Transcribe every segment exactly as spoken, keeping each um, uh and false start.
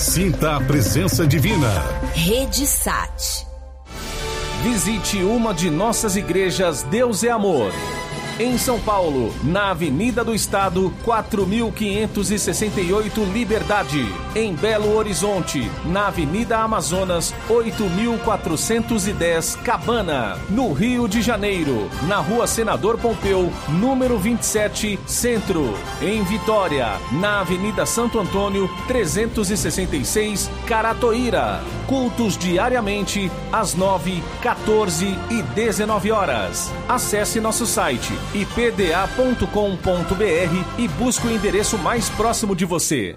Sinta a presença divina. Rede Sat. Visite uma de nossas igrejas Deus é Amor. Em São Paulo, na Avenida do Estado, quatro mil quinhentos e sessenta e oito Liberdade. Em Belo Horizonte, na Avenida Amazonas, oito mil quatrocentos e dez Cabana. No Rio de Janeiro, na Rua Senador Pompeu, número vinte e sete, Centro. Em Vitória, na Avenida Santo Antônio, trezentos e sessenta e seis Caratoíra. Cultos diariamente, às nove, quatorze e dezenove horas. Acesse nosso site i p d a ponto com ponto b r e busque o endereço mais próximo de você.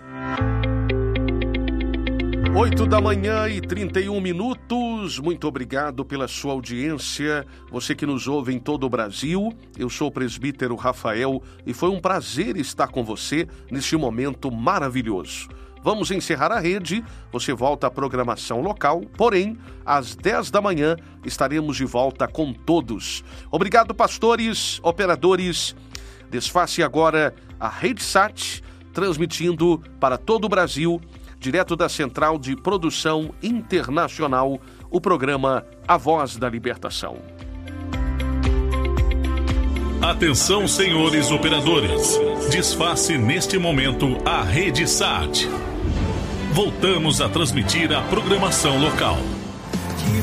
oito da manhã e trinta e um minutos. Muito obrigado pela sua audiência. Você que nos ouve em todo o Brasil. Eu sou o presbítero Rafael e foi um prazer estar com você neste momento maravilhoso. Vamos encerrar a rede, você volta à programação local, porém, às dez da manhã estaremos de volta com todos. Obrigado, pastores, operadores. Desface agora a Rede Sat, transmitindo para todo o Brasil, direto da Central de Produção Internacional, o programa A Voz da Libertação. Atenção, senhores operadores. Desface neste momento a Rede Sat. Voltamos a transmitir a programação local.